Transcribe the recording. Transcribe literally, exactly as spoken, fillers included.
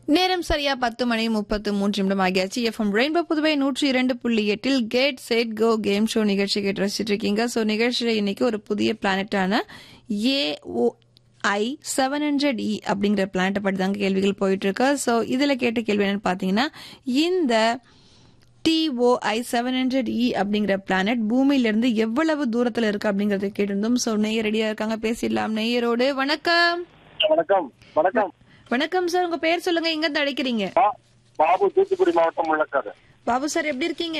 நேரம் சரியா பத்து மணி முப்பத்து மூன்று நிமிடம் ஆகியாச்சு. எஃப்எம் ரெயின்போ புதுவை நூற்றி இரண்டு புள்ளி எட்டில் gate set go game show நிகழ்ச்சி கேட்டு ரசிச்சுட்டு இருக்கீங்க. ஸோ நிகழ்ச்சியில இன்னைக்கு ஒரு புதிய பிளானட்டான ஏ ஓ ஐ செவன் ஹண்ட்ரட் இ அப்படிங்கிற பிளானட்டை பற்றி தாங்க கேள்விகள் போயிட்டு இருக்கு. ஸோ இதுல கேட்ட கேள்வி என்னன்னு பாத்தீங்கன்னா, இந்த டிஓஐ செவன் ஹண்ட்ரட் இ அப்படிங்கிற பிளானட் பூமியிலிருந்து எவ்வளவு தூரத்துல இருக்கு அப்படிங்கறத கேட்டிருந்தோம். ஸோ நெய்யர் ரெடியா இருக்காங்க, பேசிடலாம் நெய்யரோடு. வணக்கம். வணக்கம். வணக்கம். வணக்கம் சார், உங்க பேர் சொல்லுங்க, எங்க இருந்து அழைக்கிறீங்க? பாபு, தூத்துக்குடி மாவட்டம் முள்ளக்காடு. பாபு சார் எப்படி இருக்கீங்க?